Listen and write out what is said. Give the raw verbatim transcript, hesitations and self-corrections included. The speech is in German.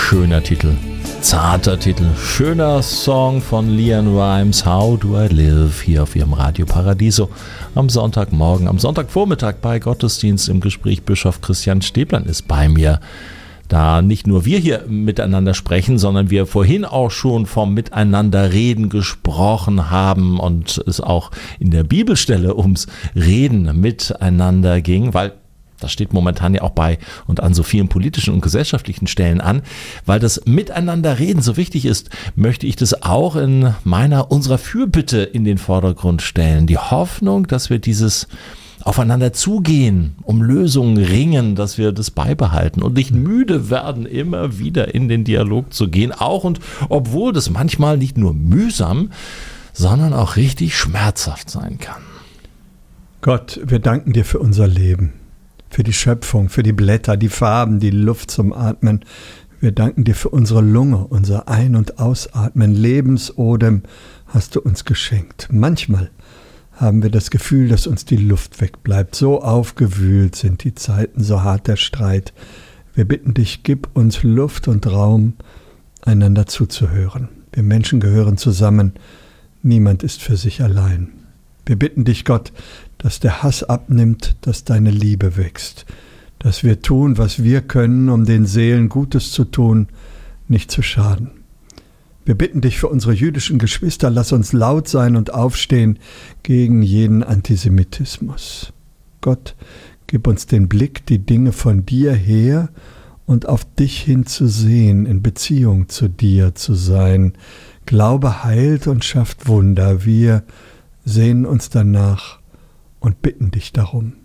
Schöner Titel, zarter Titel, schöner Song von LeAnn Rimes, How Do I Live, hier auf Ihrem Radio Paradiso am Sonntagmorgen, am Sonntagvormittag bei Gottesdienst im Gespräch. Bischof Christian Stäblein ist bei mir. Da nicht nur wir hier miteinander sprechen, sondern wir vorhin auch schon vom Miteinanderreden gesprochen haben und es auch in der Bibelstelle ums Reden miteinander ging, weil das steht momentan ja auch bei und an so vielen politischen und gesellschaftlichen Stellen an. Weil das Miteinanderreden so wichtig ist, möchte ich das auch in meiner, unserer Fürbitte in den Vordergrund stellen. Die Hoffnung, dass wir dieses Aufeinander zugehen, um Lösungen ringen, dass wir das beibehalten und nicht müde werden, immer wieder in den Dialog zu gehen. Auch und obwohl das manchmal nicht nur mühsam, sondern auch richtig schmerzhaft sein kann. Gott, wir danken dir für unser Leben. Für die Schöpfung, für die Blätter, die Farben, die Luft zum Atmen. Wir danken dir für unsere Lunge, unser Ein- und Ausatmen. Lebensodem hast du uns geschenkt. Manchmal haben wir das Gefühl, dass uns die Luft wegbleibt. So aufgewühlt sind die Zeiten, so hart der Streit. Wir bitten dich, gib uns Luft und Raum, einander zuzuhören. Wir Menschen gehören zusammen. Niemand ist für sich allein. Wir bitten dich, Gott, dass der Hass abnimmt, dass deine Liebe wächst, dass wir tun, was wir können, um den Seelen Gutes zu tun, nicht zu schaden. Wir bitten dich für unsere jüdischen Geschwister, lass uns laut sein und aufstehen gegen jeden Antisemitismus. Gott, gib uns den Blick, die Dinge von dir her und auf dich hin zu sehen, in Beziehung zu dir zu sein. Glaube heilt und schafft Wunder. Wir sehnen uns danach und bitten dich darum.